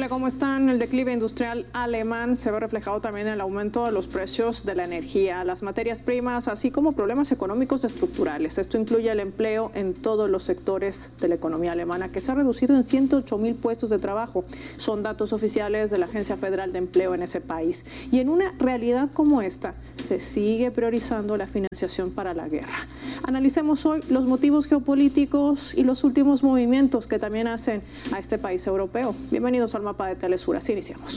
Hola, ¿cómo están? El declive industrial alemán se ve reflejado también en el aumento de los precios de la energía, las materias primas, así como problemas económicos estructurales. Esto incluye el empleo en todos los sectores de la economía alemana, que se ha reducido en 108,000 puestos de trabajo. Son datos oficiales de la Agencia Federal de Empleo en ese país. Y en una realidad como esta, se sigue priorizando la financiación para la guerra. Analicemos hoy los motivos geopolíticos y los últimos movimientos que también hacen a este país europeo. Bienvenidos al Mapa de Telesur. Así iniciamos.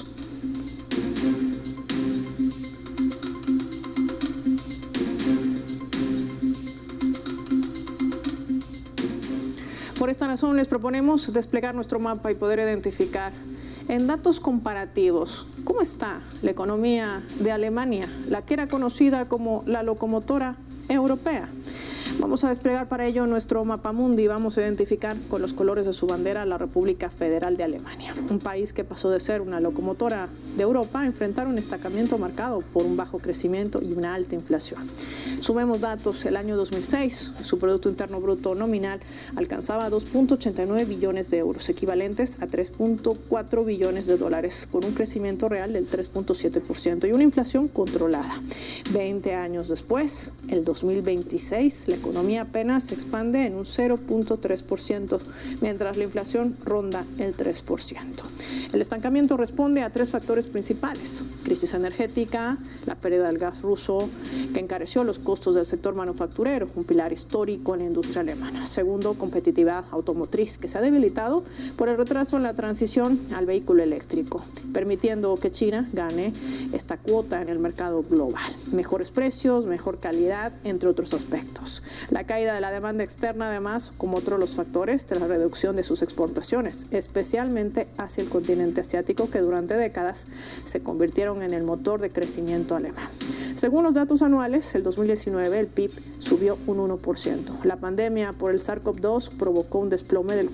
Por esta razón les proponemos desplegar nuestro mapa y poder identificar en datos comparativos cómo está la economía de Alemania, la que era conocida como la locomotora europea. Vamos a desplegar para ello nuestro mapamundi y vamos a identificar con los colores de su bandera la República Federal de Alemania, un país que pasó de ser una locomotora de Europa a enfrentar un estancamiento marcado por un bajo crecimiento y una alta inflación. Sumemos datos: el año 2006, su Producto Interno Bruto nominal alcanzaba 2.89 billones de euros, equivalentes a 3.4 billones de dólares, con un crecimiento real del 3.7% y una inflación controlada. 20 años después, el 2026, la economía apenas se expande en un 0.3%, mientras la inflación ronda el 3%. El estancamiento responde a tres factores principales: crisis energética, la pérdida del gas ruso, que encareció los costos del sector manufacturero, un pilar histórico en la industria alemana. Segundo, competitividad automotriz, que se ha debilitado por el retraso en la transición al vehículo eléctrico, permitiendo que China gane esta cuota en el mercado global. Mejores precios, mejor calidad, entre otros aspectos. La caída de la demanda externa, además, como otro de los factores, de la reducción de sus exportaciones, especialmente hacia el continente asiático, que durante décadas se convirtieron en el motor de crecimiento alemán. Según los datos anuales, el 2019 el PIB subió un 1%. La pandemia por el SARS-CoV-2 provocó un desplome del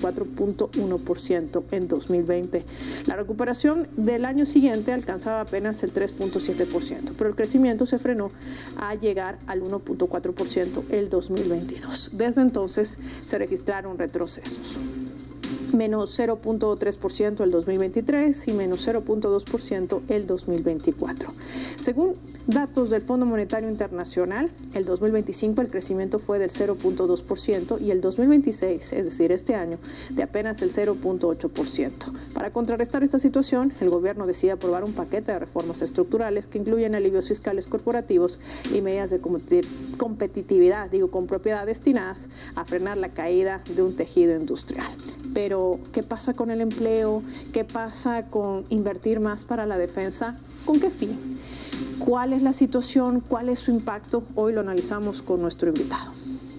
4.1% en 2020. La recuperación del año siguiente alcanzaba apenas el 3.7%, pero el crecimiento se frenó a llegar al 1.4% el 2022. Desde entonces se registraron retrocesos: menos 0.3% el 2023 y menos 0.2% el 2024. Según datos del Fondo Monetario Internacional, el 2025 el crecimiento fue del 0.2% y el 2026, es decir, este año, de apenas el 0.8%. Para contrarrestar esta situación, el gobierno decide aprobar un paquete de reformas estructurales que incluyen alivios fiscales corporativos y medidas de competitividad, con propiedad destinadas a frenar la caída de un tejido industrial. Pero, ¿qué pasa con el empleo? ¿Qué pasa con invertir más para la defensa? ¿Con qué fin? ¿Cuál es la situación? ¿Cuál es su impacto? Hoy lo analizamos con nuestro invitado.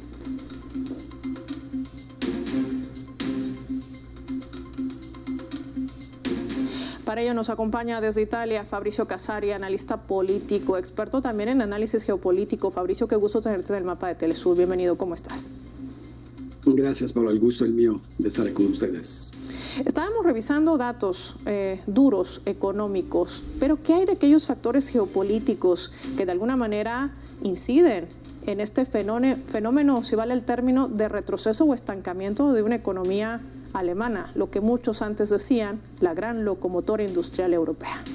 Para ello nos acompaña desde Italia Fabrizio Casari, analista político, experto también en análisis geopolítico. Fabrizio, qué gusto tenerte en el Mapa de Telesur. Bienvenido, ¿cómo estás? Gracias, Pablo. El gusto es mío de estar con ustedes. Estábamos revisando datos duros, económicos, pero ¿qué hay de aquellos factores geopolíticos que de alguna manera inciden en este fenómeno, si vale el término, de retroceso o estancamiento de una economía alemana, lo que muchos antes decían, la gran locomotora industrial europea?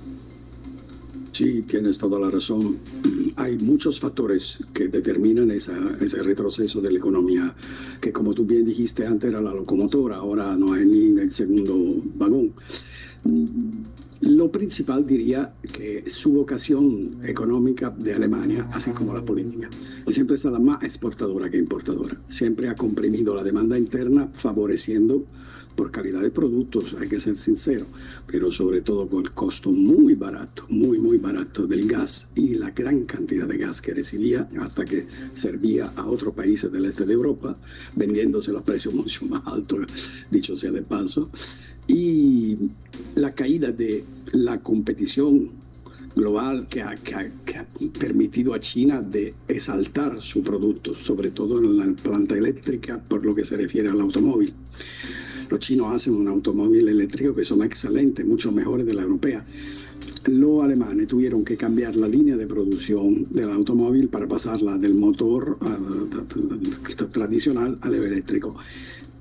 Sí, tienes toda la razón. Hay muchos factores que determinan ese retroceso de la economía, que como tú bien dijiste, antes era la locomotora, ahora no hay ni el segundo vagón. Lo principal diría que su vocación económica de Alemania, así como la política, siempre ha estado más exportadora que importadora. Siempre ha comprimido la demanda interna, favoreciendo por calidad de productos, hay que ser sincero, pero sobre todo por el costo muy barato, muy barato del gas y la gran cantidad de gas que recibía hasta que servía a otros países del este de Europa, vendiéndose a precios mucho más altos, dicho sea de paso. Y la caída de la competición global que ha permitido a China de exaltar su producto, sobre todo en la planta eléctrica, por lo que se refiere al automóvil. Los chinos hacen un automóvil eléctrico que son excelentes, mucho mejores de la europea. Los alemanes tuvieron que cambiar la línea de producción del automóvil para pasarla del motor tradicional al eléctrico.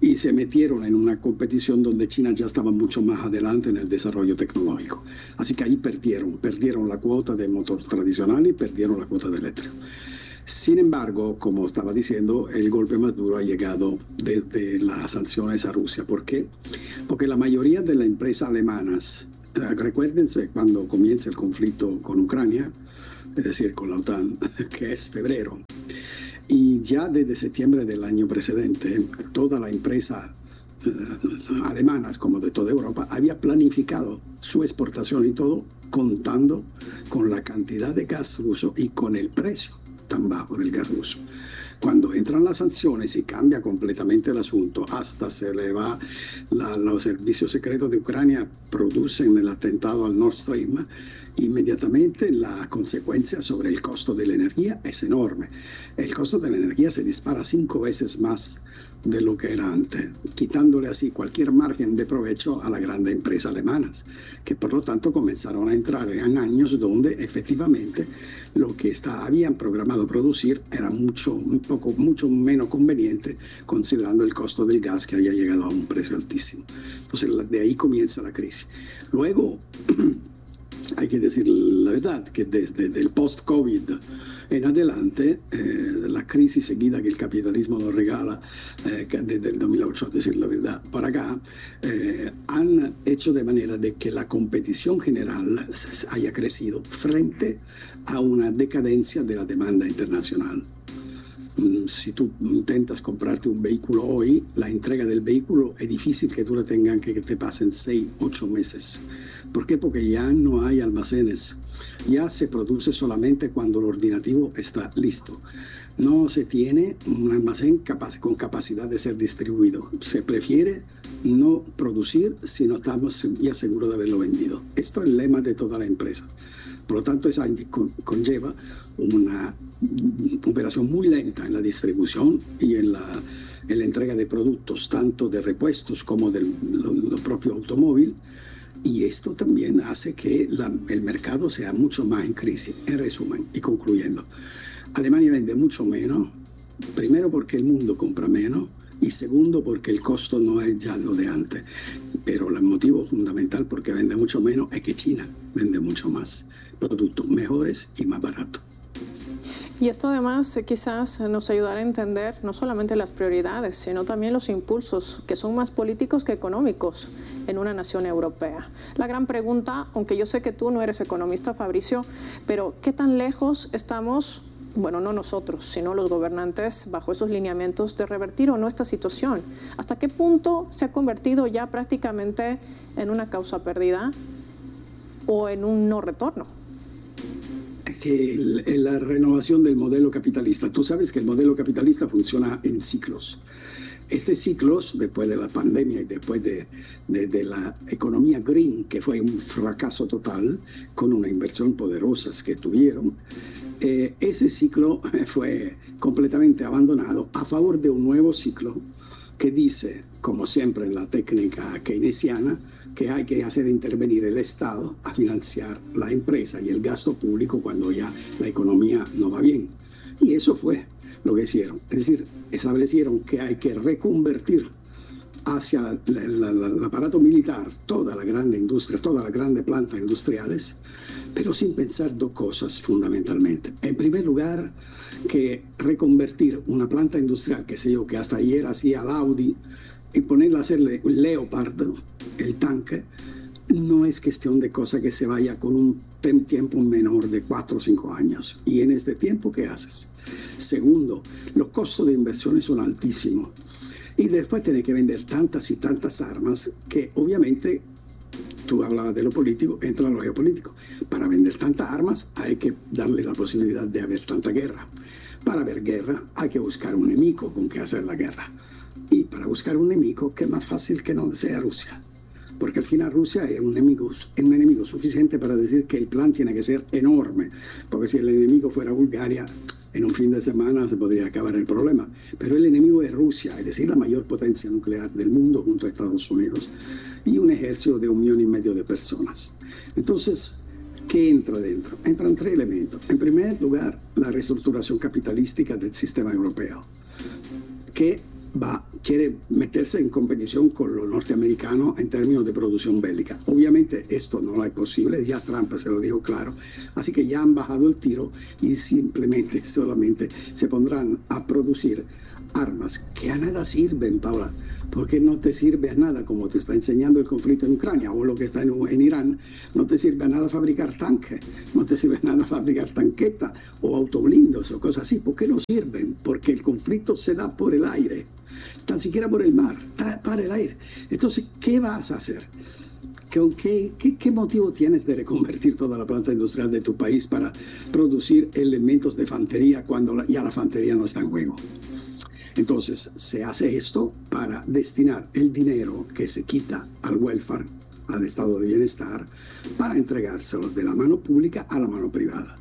y se metieron en una competición donde China ya estaba mucho más adelante en el desarrollo tecnológico. Así que ahí perdieron la cuota de motor tradicional y perdieron la cuota de eléctrico. Sin embargo, como estaba diciendo, el golpe más duro ha llegado desde las sanciones a Rusia. ¿Por qué? Porque la mayoría de las empresas alemanas, recuérdense cuando comienza el conflicto con Ucrania, es decir, con la OTAN, que es febrero, y ya desde septiembre del año precedente, toda la empresa alemanas como de toda Europa había planificado su exportación y todo contando con la cantidad de gas ruso y con el precio tan bajo del gas ruso. Cuando entran las sanciones y cambia completamente el asunto, hasta se le va, los servicios secretos de Ucrania producen el atentado al Nord Stream, inmediatamente la consecuencia sobre el costo de la energía es enorme. El costo de la energía se dispara 5 veces más de lo que era antes, quitándole así cualquier margen de provecho a las grandes empresas alemanas, que por lo tanto comenzaron a entrar en años donde efectivamente lo que habían programado producir era mucho menos conveniente considerando el costo del gas que había llegado a un precio altísimo. Entonces de ahí comienza la crisis. Luego hay que decir la verdad que desde el post-COVID en adelante, la crisis seguida que el capitalismo nos regala desde el 2008, a decir la verdad, para acá, han hecho de manera de que la competición general haya crecido frente a una decadencia de la demanda internacional. Si tú intentas comprarte un vehículo hoy, la entrega del vehículo es difícil que tú la tengas que te pasen 6, 8 meses. ¿Por qué? Porque ya no hay almacenes. Ya se produce solamente cuando el ordinativo está listo. No se tiene un almacén con capacidad de ser distribuido. Se prefiere no producir si no estamos ya seguros de haberlo vendido. Esto es el lema de toda la empresa. Por lo tanto, eso conlleva una operación muy lenta en la distribución y en la entrega de productos, tanto de repuestos como del propio automóvil. Y esto también hace que el mercado sea mucho más en crisis. En resumen, y concluyendo, Alemania vende mucho menos, primero porque el mundo compra menos, y segundo porque el costo no es ya lo de antes. Pero el motivo fundamental por qué vende mucho menos es que China vende mucho más productos mejores y más baratos. Y esto además quizás nos ayudará a entender no solamente las prioridades, sino también los impulsos que son más políticos que económicos en una nación europea. La gran pregunta, aunque yo sé que tú no eres economista, Fabricio, pero ¿qué tan lejos estamos, bueno, no nosotros, sino los gobernantes, bajo esos lineamientos de revertir o no esta situación? ¿Hasta qué punto se ha convertido ya prácticamente en una causa perdida o en un no retorno? La renovación del modelo capitalista. Tú sabes que el modelo capitalista funciona en ciclos. Estos ciclos, después de la pandemia y después de la economía green, que fue un fracaso total, con una inversión poderosa que tuvieron, ese ciclo fue completamente abandonado a favor de un nuevo ciclo que dice, como siempre en la técnica keynesiana, que hay que hacer intervenir el Estado a financiar la empresa y el gasto público cuando ya la economía no va bien. Y eso fue lo que hicieron. Es decir, establecieron que hay que reconvertir hacia el aparato militar toda la grande industria, todas las grandes plantas industriales, pero sin pensar dos cosas fundamentalmente. En primer lugar, que reconvertir una planta industrial, que sé yo, que hasta ayer hacía el Audi, y ponerla a hacerle un Leopard, el tanque, no es cuestión de cosa que se vaya con un tiempo menor de 4 o 5 años. Y en este tiempo, ¿qué haces? Segundo, los costos de inversiones son altísimos. Y después tienes que vender tantas y tantas armas que obviamente, tú hablabas de lo político, entra lo geopolítico. Para vender tantas armas hay que darle la posibilidad de haber tanta guerra. Para haber guerra hay que buscar un enemigo con que hacer la guerra. Y para buscar un enemigo, que es más fácil que no sea Rusia. Porque al final Rusia es un enemigo suficiente para decir que el plan tiene que ser enorme. Porque si el enemigo fuera Bulgaria, en un fin de semana se podría acabar el problema. Pero el enemigo es Rusia, es decir, la mayor potencia nuclear del mundo junto a Estados Unidos. Y un ejército de 1,5 millones de personas. Entonces, ¿qué entra dentro? Entran 3 elementos. En primer lugar, la reestructuración capitalística del sistema europeo, que quiere meterse en competición con los norteamericanos en términos de producción bélica. Obviamente esto no es posible, ya Trump se lo dijo claro, así que ya han bajado el tiro y solamente se pondrán a producir armas que a nada sirven, Paula, porque no te sirve a nada, como te está enseñando el conflicto en Ucrania o lo que está en Irán, no te sirve a nada fabricar tanques, no te sirve a nada fabricar tanquetas o autoblindos o cosas así. ¿Por qué no sirven? Porque el conflicto se da por el aire, tan siquiera por el mar, para el aire. Entonces, ¿qué vas a hacer? ¿Qué motivo tienes de reconvertir toda la planta industrial de tu país para producir elementos de infantería cuando ya la infantería no está en juego? Entonces, se hace esto para destinar el dinero que se quita al welfare, al estado de bienestar, para entregárselo de la mano pública a la mano privada.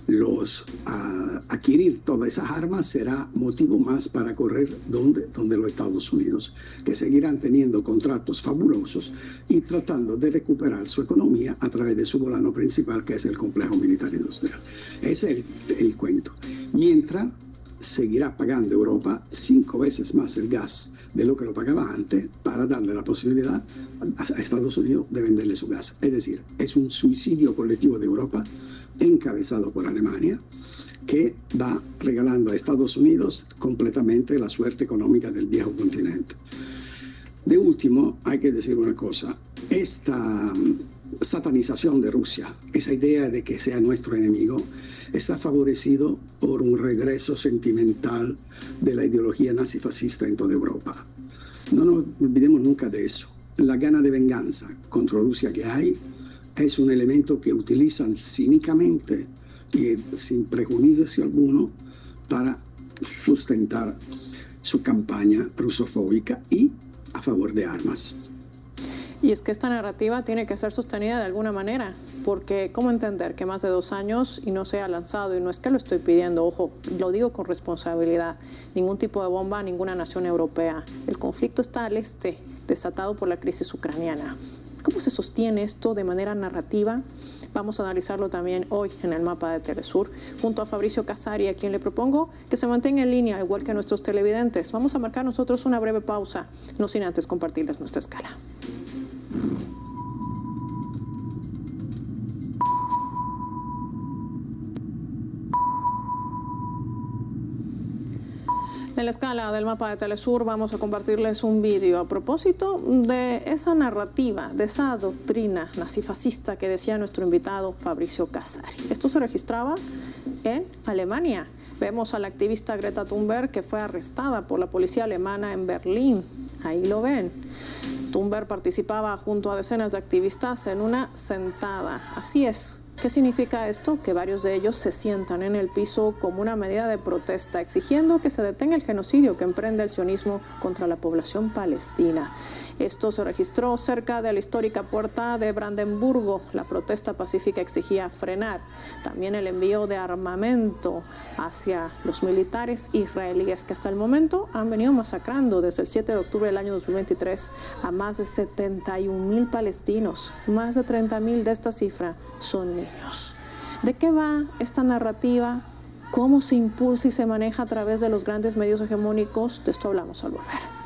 Adquirir todas esas armas será motivo más para correr donde los Estados Unidos, que seguirán teniendo contratos fabulosos y tratando de recuperar su economía a través de su volano principal, que es el complejo militar industrial. Ese es el cuento. Mientras seguirá pagando Europa 5 veces más el gas de lo que lo pagaba antes para darle la posibilidad a Estados Unidos de venderle su gas. Es decir, es un suicidio colectivo de Europa encabezado por Alemania, que va regalando a Estados Unidos completamente la suerte económica del viejo continente. De último, hay que decir una cosa: esta satanización de Rusia, esa idea de que sea nuestro enemigo, está favorecido por un regreso sentimental de la ideología nazifascista en toda Europa. No nos olvidemos nunca de eso. La gana de venganza contra Rusia que hay es un elemento que utilizan cínicamente y sin prejuicio alguno para sustentar su campaña rusofóbica y a favor de armas. Y es que esta narrativa tiene que ser sostenida de alguna manera, porque ¿cómo entender que más de 2 años y no se ha lanzado? Y no es que lo estoy pidiendo, ojo, lo digo con responsabilidad, ningún tipo de bomba a ninguna nación europea. El conflicto está al este, desatado por la crisis ucraniana. ¿Cómo se sostiene esto de manera narrativa? Vamos a analizarlo también hoy en el mapa de Telesur, junto a Fabricio Casari, a quien le propongo que se mantenga en línea, igual que nuestros televidentes. Vamos a marcar nosotros una breve pausa, no sin antes compartirles nuestra escala. En la escala del mapa de Telesur vamos a compartirles un vídeo a propósito de esa narrativa, de esa doctrina nazifascista que decía nuestro invitado Fabricio Casari. Esto se registraba en Alemania. Vemos a la activista Greta Thunberg, que fue arrestada por la policía alemana en Berlín. Ahí lo ven. Thunberg participaba junto a decenas de activistas en una sentada. Así es. ¿Qué significa esto? Que varios de ellos se sientan en el piso como una medida de protesta, exigiendo que se detenga el genocidio que emprende el sionismo contra la población palestina. Esto se registró cerca de la histórica puerta de Brandenburgo. La protesta pacífica exigía frenar también el envío de armamento hacia los militares israelíes, que hasta el momento han venido masacrando desde el 7 de octubre del año 2023 a más de 71,000 palestinos. Más de 30,000 de esta cifra son niños. ¿De qué va esta narrativa? ¿Cómo se impulsa y se maneja a través de los grandes medios hegemónicos? De esto hablamos al volver.